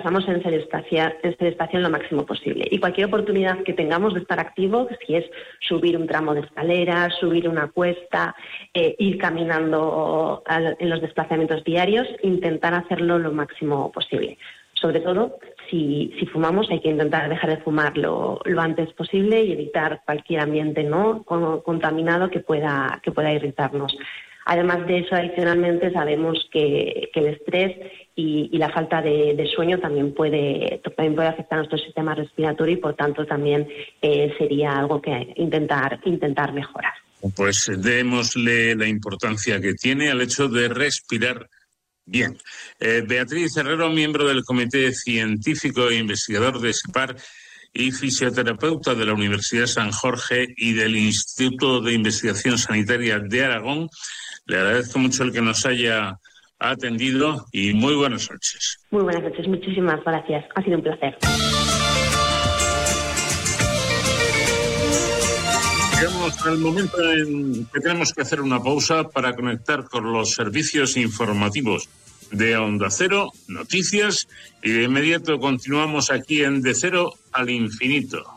basamos en ser estación lo máximo posible. Y cualquier oportunidad que tengamos de estar activo, si es subir un tramo de escaleras, subir una cuesta, ir caminando en los desplazamientos diarios, intentar hacerlo lo máximo posible. Sobre todo, si fumamos, hay que intentar dejar de fumar lo antes posible y evitar cualquier ambiente no contaminado que pueda irritarnos. Además de eso, adicionalmente, sabemos que el estrés y la falta de sueño también puede afectar a nuestro sistema respiratorio y, por tanto, también sería algo que intentar mejorar. Pues démosle la importancia que tiene al hecho de respirar bien. Beatriz Herrero, miembro del Comité Científico e Investigador de SEPAR y fisioterapeuta de la Universidad San Jorge y del Instituto de Investigación Sanitaria de Aragón, le agradezco mucho el que nos haya atendido y muy buenas noches. Muy buenas noches, muchísimas gracias. Ha sido un placer. Llegamos al momento en que tenemos que hacer una pausa para conectar con los servicios informativos de Onda Cero, noticias, y de inmediato continuamos aquí en De Cero al Infinito.